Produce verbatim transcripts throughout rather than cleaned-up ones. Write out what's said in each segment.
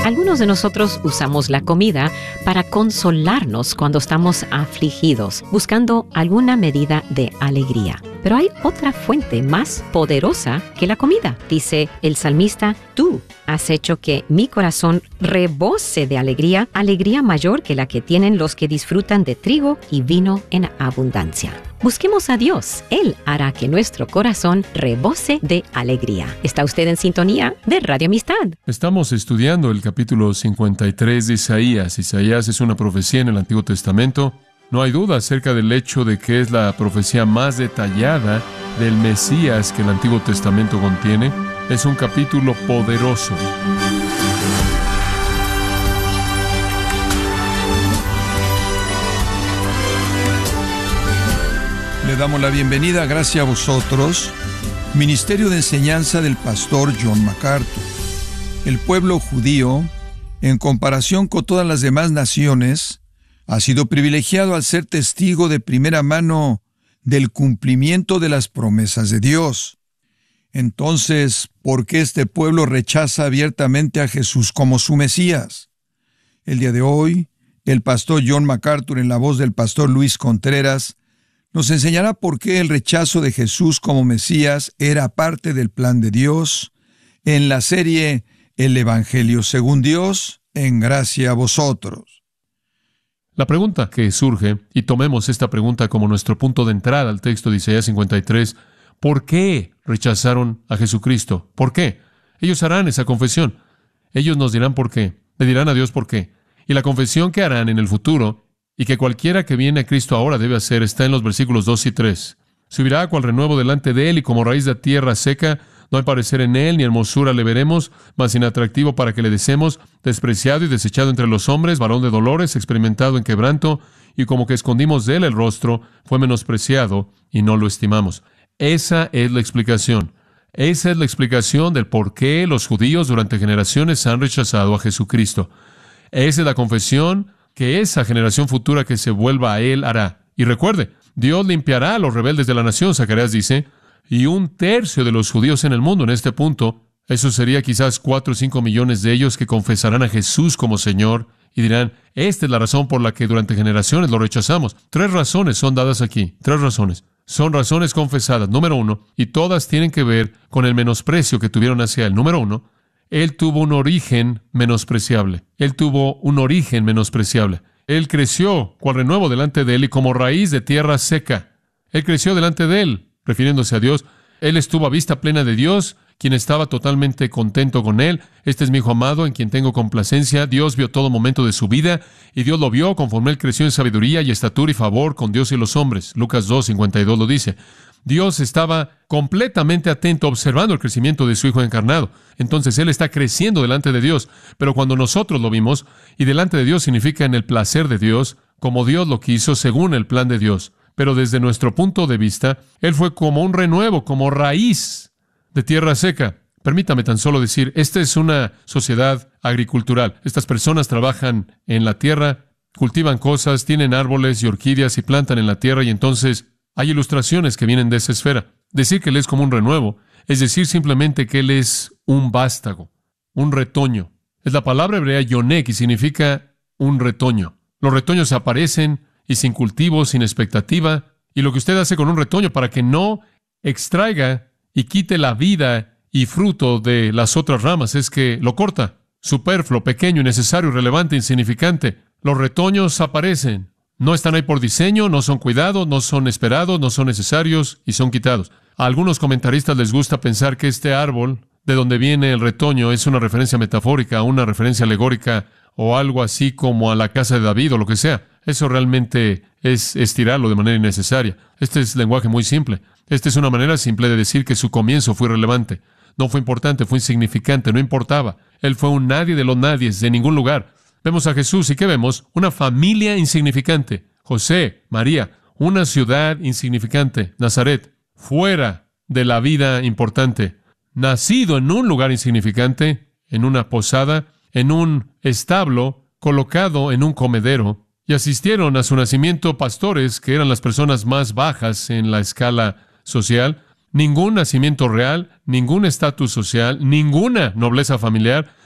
Algunos de nosotros usamos la comida para consolarnos cuando estamos afligidos, buscando alguna medida de alegría. Pero hay otra fuente más poderosa que la comida. Dice el salmista, tú has hecho que mi corazón rebose de alegría, alegría mayor que la que tienen los que disfrutan de trigo y vino en abundancia. Busquemos a Dios. Él hará que nuestro corazón rebose de alegría. ¿Está usted en sintonía de Radio Amistad? Estamos estudiando el capítulo cincuenta y tres de Isaías. Isaías es una profecía en el Antiguo Testamento. No hay duda acerca del hecho de que es la profecía más detallada del Mesías que el Antiguo Testamento contiene. Es un capítulo poderoso. Le damos la bienvenida, gracias a vosotros, Ministerio de Enseñanza del Pastor John MacArthur. El pueblo judío, en comparación con todas las demás naciones, ha sido privilegiado al ser testigo de primera mano del cumplimiento de las promesas de Dios. Entonces, ¿por qué este pueblo rechaza abiertamente a Jesús como su Mesías? El día de hoy, el pastor John MacArthur, en la voz del pastor Luis Contreras, nos enseñará por qué el rechazo de Jesús como Mesías era parte del plan de Dios en la serie El Evangelio según Dios, en gracia a vosotros. La pregunta que surge, y tomemos esta pregunta como nuestro punto de entrada al texto de Isaías cincuenta y tres, ¿por qué rechazaron a Jesucristo? ¿Por qué? Ellos harán esa confesión. Ellos nos dirán por qué. Le dirán a Dios por qué. Y la confesión que harán en el futuro, y que cualquiera que viene a Cristo ahora debe hacer, está en los versículos dos y tres. Subirá cual renuevo delante de él, y como raíz de tierra seca, no hay parecer en él, ni hermosura le veremos, mas inatractivo para que le deseemos, despreciado y desechado entre los hombres, varón de dolores, experimentado en quebranto, y como que escondimos de él el rostro, fue menospreciado, y no lo estimamos. Esa es la explicación. Esa es la explicación del por qué los judíos durante generaciones han rechazado a Jesucristo. Esa es la confesión que esa generación futura que se vuelva a Él hará. Y recuerde, Dios limpiará a los rebeldes de la nación, Zacarías dice, y un tercio de los judíos en el mundo en este punto, eso sería quizás cuatro o cinco millones de ellos que confesarán a Jesús como Señor y dirán, esta es la razón por la que durante generaciones lo rechazamos. Tres razones son dadas aquí, tres razones. Son razones confesadas, número uno, y todas tienen que ver con el menosprecio que tuvieron hacia Él. Número uno, Él tuvo un origen menospreciable. Él tuvo un origen menospreciable. Él creció cual renuevo delante de Él y como raíz de tierra seca. Él creció delante de Él, refiriéndose a Dios. Él estuvo a vista plena de Dios, quien estaba totalmente contento con Él. Este es mi Hijo amado, en quien tengo complacencia. Dios vio todo momento de su vida, y Dios lo vio conforme Él creció en sabiduría y estatura y favor con Dios y los hombres. Lucas dos, cincuenta y dos lo dice. Dios estaba completamente atento, observando el crecimiento de su Hijo encarnado. Entonces, Él está creciendo delante de Dios. Pero cuando nosotros lo vimos, y delante de Dios significa en el placer de Dios, como Dios lo quiso, según el plan de Dios. Pero desde nuestro punto de vista, Él fue como un renuevo, como raíz de tierra seca. Permítame tan solo decir, esta es una sociedad agricultural. Estas personas trabajan en la tierra, cultivan cosas, tienen árboles y orquídeas y plantan en la tierra, y entonces hay ilustraciones que vienen de esa esfera. Decir que Él es como un renuevo es decir simplemente que Él es un vástago, un retoño. Es la palabra hebrea yonek y significa un retoño. Los retoños aparecen y sin cultivo, sin expectativa. Y lo que usted hace con un retoño para que no extraiga y quite la vida y fruto de las otras ramas es que lo corta. Superfluo, pequeño, innecesario, irrelevante, insignificante. Los retoños aparecen. No están ahí por diseño, no son cuidados, no son esperados, no son necesarios y son quitados. A algunos comentaristas les gusta pensar que este árbol, de donde viene el retoño, es una referencia metafórica, una referencia alegórica o algo así como a la casa de David o lo que sea. Eso realmente es estirarlo de manera innecesaria. Este es lenguaje muy simple. Esta es una manera simple de decir que su comienzo fue irrelevante. No fue importante, fue insignificante, no importaba. Él fue un nadie de los nadies, de ningún lugar. Vemos a Jesús y ¿qué vemos? Una familia insignificante. José, María, una ciudad insignificante. Nazaret, fuera de la vida importante. Nacido en un lugar insignificante, en una posada, en un establo, colocado en un comedero. Y asistieron a su nacimiento pastores que eran las personas más bajas en la escala social. Ningún nacimiento real, ningún estatus social, ninguna nobleza familiar,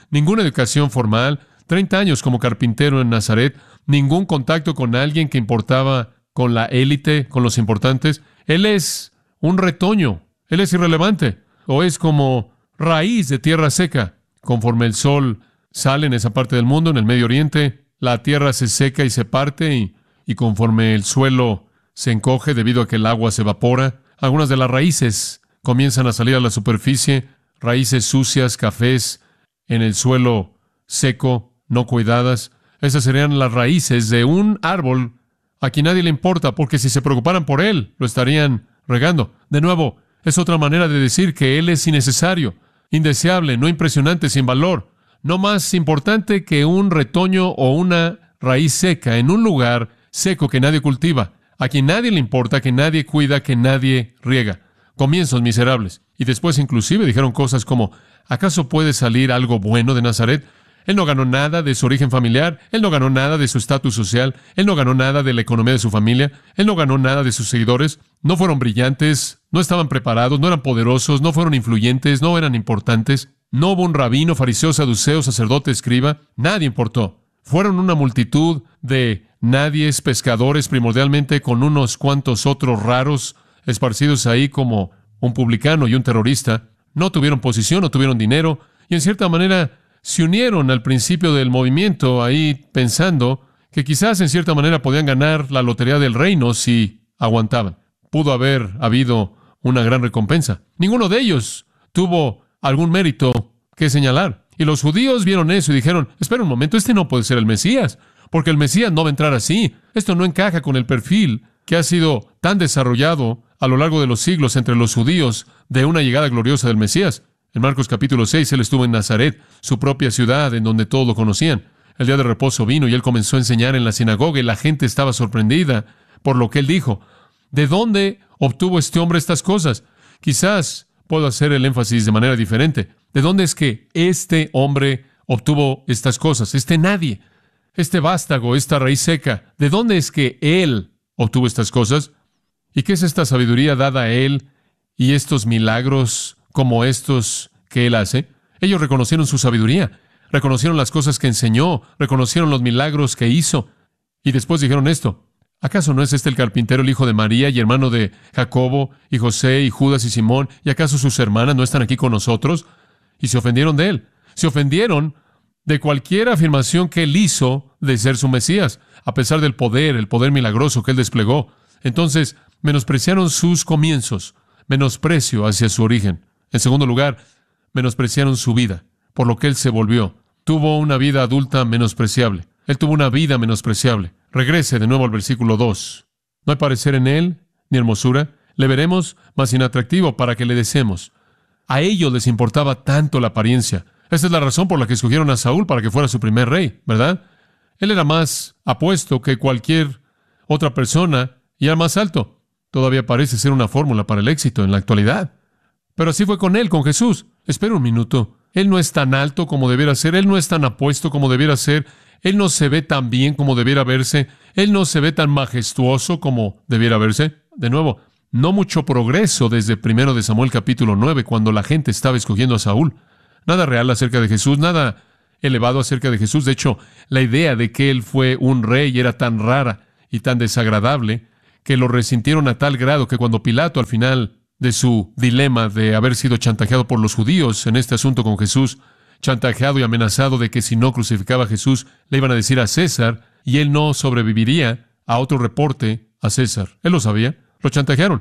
ninguna educación formal, treinta años como carpintero en Nazaret, ningún contacto con alguien que importaba con la élite, con los importantes. Él es un retoño, él es irrelevante, o es como raíz de tierra seca. Conforme el sol sale en esa parte del mundo, en el Medio Oriente, la tierra se seca y se parte, y, y conforme el suelo se encoge debido a que el agua se evapora, algunas de las raíces comienzan a salir a la superficie, raíces sucias, cafés, en el suelo seco, no cuidadas. Esas serían las raíces de un árbol a quien nadie le importa, porque si se preocuparan por él, lo estarían regando. De nuevo, es otra manera de decir que él es innecesario, indeseable, no impresionante, sin valor, no más importante que un retoño o una raíz seca en un lugar seco que nadie cultiva, a quien nadie le importa, que nadie cuida, que nadie riega. Comienzos miserables. Y después inclusive dijeron cosas como, ¿acaso puede salir algo bueno de Nazaret? Él no ganó nada de su origen familiar, él no ganó nada de su estatus social, él no ganó nada de la economía de su familia, él no ganó nada de sus seguidores, no fueron brillantes, no estaban preparados, no eran poderosos, no fueron influyentes, no eran importantes, no hubo un rabino, fariseo, saduceo, sacerdote, escriba, nadie importó. Fueron una multitud de nadies, pescadores primordialmente, con unos cuantos otros raros esparcidos ahí como un publicano y un terrorista. No tuvieron posición, no tuvieron dinero, y en cierta manera se unieron al principio del movimiento ahí pensando que quizás en cierta manera podían ganar la lotería del reino si aguantaban. Pudo haber habido una gran recompensa. Ninguno de ellos tuvo algún mérito que señalar. Y los judíos vieron eso y dijeron, espera un momento, este no puede ser el Mesías, porque el Mesías no va a entrar así. Esto no encaja con el perfil que ha sido tan desarrollado a lo largo de los siglos entre los judíos de una llegada gloriosa del Mesías. En Marcos capítulo seis, él estuvo en Nazaret, su propia ciudad, en donde todos lo conocían. El día de reposo vino y él comenzó a enseñar en la sinagoga y la gente estaba sorprendida por lo que él dijo. ¿De dónde obtuvo este hombre estas cosas? Quizás puedo hacer el énfasis de manera diferente. ¿De dónde es que este hombre obtuvo estas cosas? Este nadie, este vástago, esta raíz seca. ¿De dónde es que él obtuvo estas cosas? ¿Y qué es esta sabiduría dada a él y estos milagros como estos que él hace? Ellos reconocieron su sabiduría, reconocieron las cosas que enseñó, reconocieron los milagros que hizo, y después dijeron esto: ¿acaso no es este el carpintero, el hijo de María y hermano de Jacobo y José y Judas y Simón? ¿Y acaso sus hermanas no están aquí con nosotros? Y se ofendieron de él. Se ofendieron de cualquier afirmación que él hizo de ser su Mesías, a pesar del poder, el poder milagroso que él desplegó. Entonces, menospreciaron sus comienzos, menosprecio hacia su origen. En segundo lugar, menospreciaron su vida, por lo que él se volvió. Tuvo una vida adulta menospreciable. Él tuvo una vida menospreciable. Regrese de nuevo al versículo dos. No hay parecer en él, ni hermosura. Le veremos más inatractivo para que le deseemos. A ellos les importaba tanto la apariencia. Esta es la razón por la que escogieron a Saúl para que fuera su primer rey, ¿verdad? Él era más apuesto que cualquier otra persona y era más alto. Todavía parece ser una fórmula para el éxito en la actualidad. Pero así fue con él, con Jesús. Espera un minuto. Él no es tan alto como debiera ser. Él no es tan apuesto como debiera ser. Él no se ve tan bien como debiera verse. Él no se ve tan majestuoso como debiera verse. De nuevo, no mucho progreso desde primero de Samuel capítulo nueve, cuando la gente estaba escogiendo a Saúl. Nada real acerca de Jesús, nada elevado acerca de Jesús. De hecho, la idea de que él fue un rey era tan rara y tan desagradable que lo resintieron a tal grado que cuando Pilato, al final de su dilema de haber sido chantajeado por los judíos en este asunto con Jesús, chantajeado y amenazado de que si no crucificaba a Jesús, le iban a decir a César y él no sobreviviría a otro reporte a César. Él lo sabía, lo chantajearon.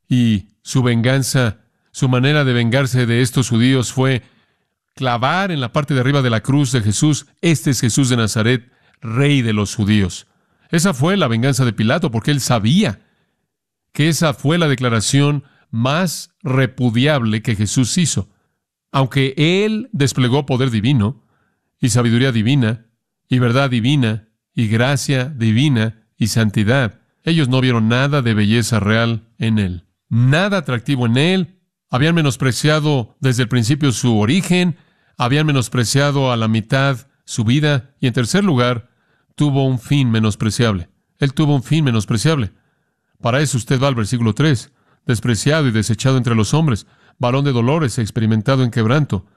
Y su venganza, su manera de vengarse de estos judíos fue clavar en la parte de arriba de la cruz de Jesús: este es Jesús de Nazaret, rey de los judíos. Esa fue la venganza de Pilato, porque él sabía que esa fue la declaración más repudiable que Jesús hizo. Aunque él desplegó poder divino, y sabiduría divina, y verdad divina, y gracia divina, y santidad, ellos no vieron nada de belleza real en él, nada atractivo en él. Habían menospreciado desde el principio su origen, habían menospreciado a la mitad su vida, y en tercer lugar, tuvo un fin menospreciable. Él tuvo un fin menospreciable. Para eso usted va al versículo tres. Despreciado y desechado entre los hombres, varón de dolores, experimentado en quebranto,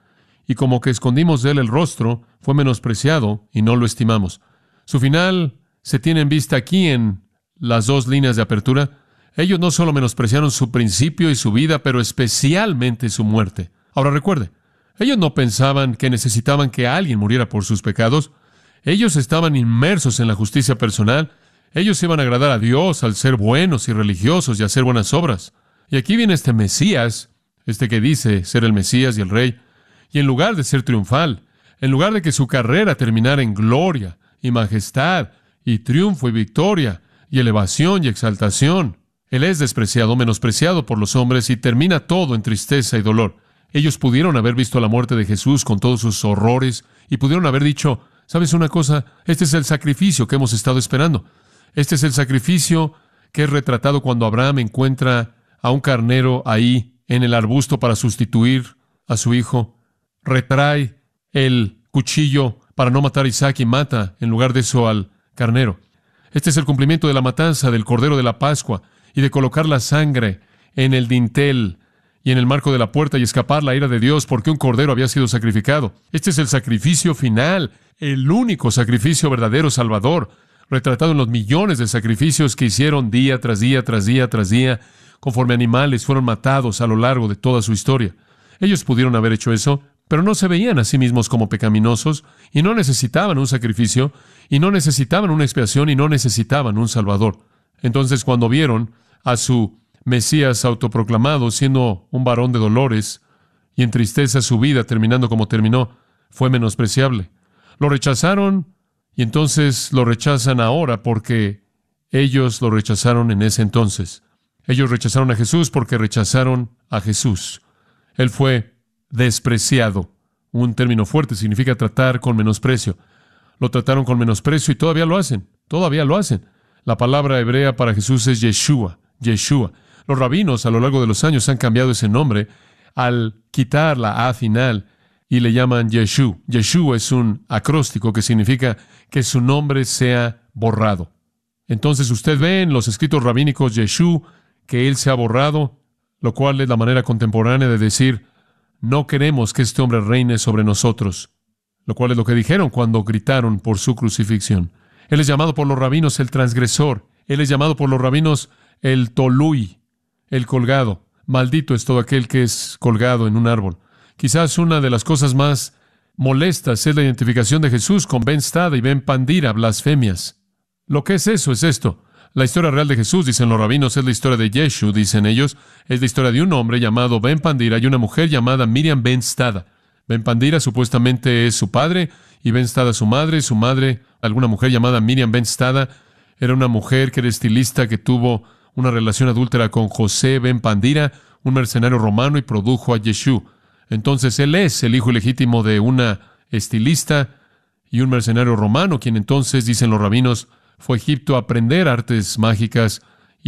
y como que escondimos de él el rostro, fue menospreciado y no lo estimamos. Su final se tiene en vista aquí en las dos líneas de apertura. Ellos no solo menospreciaron su principio y su vida, pero especialmente su muerte. Ahora recuerde, ellos no pensaban que necesitaban que alguien muriera por sus pecados. Ellos estaban inmersos en la justicia personal. Ellos iban a agradar a Dios al ser buenos y religiosos y hacer buenas obras. Y aquí viene este Mesías, este que dice ser el Mesías y el Rey, y en lugar de ser triunfal, en lugar de que su carrera terminara en gloria y majestad y triunfo y victoria y elevación y exaltación, Él es despreciado, menospreciado por los hombres y termina todo en tristeza y dolor. Ellos pudieron haber visto la muerte de Jesús con todos sus horrores y pudieron haber dicho, ¿sabes una cosa? Este es el sacrificio que hemos estado esperando. Este es el sacrificio que es retratado cuando Abraham encuentra a un carnero ahí en el arbusto para sustituir a su hijo. Retrae el cuchillo para no matar a Isaac y mata en lugar de eso al carnero. Este es el cumplimiento de la matanza del Cordero de la Pascua y de colocar la sangre en el dintel y en el marco de la puerta y escapar la ira de Dios porque un cordero había sido sacrificado. Este es el sacrificio final, el único sacrificio verdadero salvador, retratado en los millones de sacrificios que hicieron día tras día, tras día, tras día, conforme animales fueron matados a lo largo de toda su historia. Ellos pudieron haber hecho eso, pero no se veían a sí mismos como pecaminosos y no necesitaban un sacrificio y no necesitaban una expiación y no necesitaban un salvador. Entonces, cuando vieron a su Mesías autoproclamado siendo un varón de dolores y en tristeza su vida terminando como terminó, fue menospreciable. Lo rechazaron y entonces lo rechazan ahora porque ellos lo rechazaron en ese entonces. Ellos rechazaron a Jesús porque rechazaron a Jesús. Él fue despreciado. Un término fuerte, significa tratar con menosprecio. Lo trataron con menosprecio y todavía lo hacen. Todavía lo hacen. La palabra hebrea para Jesús es Yeshua. Yeshua. Los rabinos a lo largo de los años han cambiado ese nombre al quitar la A final y le llaman Yeshua. Yeshua es un acróstico que significa que su nombre sea borrado. Entonces usted ve en los escritos rabínicos Yeshua que él se ha borrado, lo cual es la manera contemporánea de decir no queremos que este hombre reine sobre nosotros, lo cual es lo que dijeron cuando gritaron por su crucifixión. Él es llamado por los rabinos el transgresor. Él es llamado por los rabinos el tolui, el colgado. Maldito es todo aquel que es colgado en un árbol. Quizás una de las cosas más molestas es la identificación de Jesús con Ben Stada y Ben Pandira, blasfemias. Lo que es eso es esto. La historia real de Jesús, dicen los rabinos, es la historia de Yeshua, dicen ellos. Es la historia de un hombre llamado Ben Pandira y una mujer llamada Miriam Ben Stada. Ben Pandira supuestamente es su padre y Ben Stada su madre. Su madre, alguna mujer llamada Miriam Ben Stada, era una mujer que era estilista que tuvo una relación adúltera con José Ben Pandira, un mercenario romano, y produjo a Yeshua. Entonces él es el hijo ilegítimo de una estilista y un mercenario romano, quien entonces, dicen los rabinos, fue a Egipto a aprender artes mágicas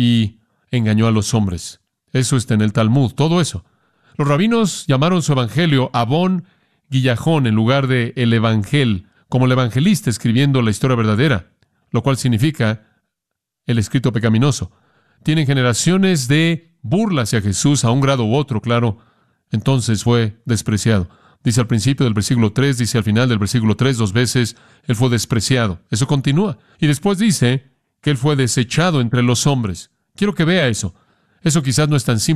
y engañó a los hombres. Eso está en el Talmud, todo eso. Los rabinos llamaron su evangelio Abón Guillajón en lugar de el Evangel, como el evangelista escribiendo la historia verdadera, lo cual significa el escrito pecaminoso. Tienen generaciones de burla hacia Jesús a un grado u otro, claro. Entonces fue despreciado. Dice al principio del versículo tres, dice al final del versículo tres, dos veces, Él fue despreciado. Eso continúa. Y después dice que Él fue desechado entre los hombres. Quiero que vea eso. Eso quizás no es tan simple